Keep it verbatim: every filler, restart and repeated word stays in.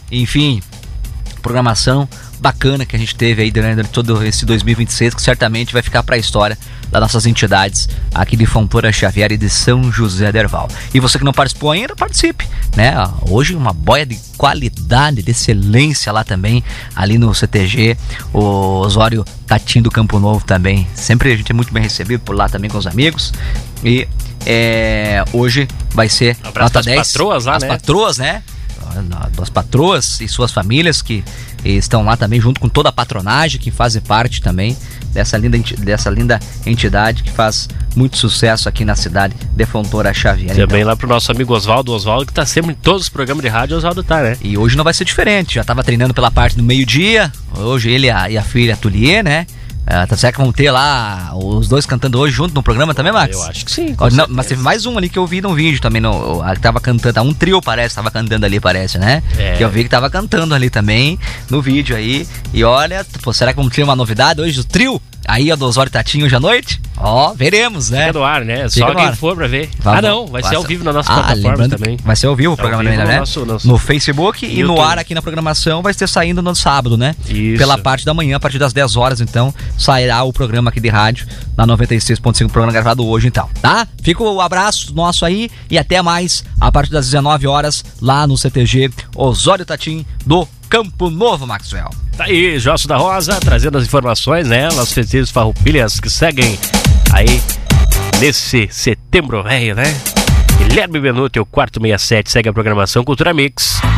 enfim, programação bacana que a gente teve aí durante todo esse dois mil e vinte e seis, que certamente vai ficar para a história das nossas entidades aqui de Fontoura Xavier e de São José do Herval. E você que não participou ainda, participe, né? Hoje uma boia de qualidade, de excelência lá também, ali no C T G, o Osório Tatim do Campo Novo também. Sempre a gente é muito bem recebido por lá também com os amigos. E é, hoje vai ser um abraço nota das dez. patroas lá, as né? patroas, né? Das patroas e suas famílias que estão lá também junto com toda a patronagem que fazem parte também dessa linda, dessa linda entidade que faz muito sucesso aqui na cidade de Fontoura Xavier. Também então. Lá pro nosso amigo Oswaldo, Oswaldo que tá sempre em todos os programas de rádio, Oswaldo tá, né? E hoje não vai ser diferente, já tava treinando pela parte do meio-dia, hoje ele e a, e a filha Tulier, né? Uh, tá certo que vão ter lá os dois cantando hoje junto no programa também, Max? Eu acho que sim. Oh, não, mas teve mais um ali que eu vi no vídeo também, no, que tava cantando, um trio parece, tava cantando ali, parece, né? É. Que eu vi que tava cantando ali também, no vídeo aí. E olha, pô, será que vamos ter uma novidade hoje, o trio? Aí a do Osório Tatinho hoje à noite? Ó, oh, veremos, né? Fica no ar, né? Fica Só quem for pra ver. Vai, ah, não, vai ser ao vivo na nossa ah, plataforma também. Vai ser ao vivo o programa também, né? Nosso, nosso... No Facebook e, e no YouTube. ar aqui na programação vai ter saindo no sábado, né? Isso. Pela parte da manhã, a partir das dez horas, então, sairá o programa aqui de rádio, na noventa e seis ponto cinco, programa gravado hoje, então, tá? Fica o abraço nosso aí e até mais a partir das dezenove horas, lá no C T G Osório Tatim do Campo Novo, Maxwell. Tá aí, Josso da Rosa, trazendo as informações, né? Nossos festejos farroupilhas que seguem aí nesse setembro velho, né? Guilherme Benuto, o quarto sessenta e sete, segue a programação Cultura Mix.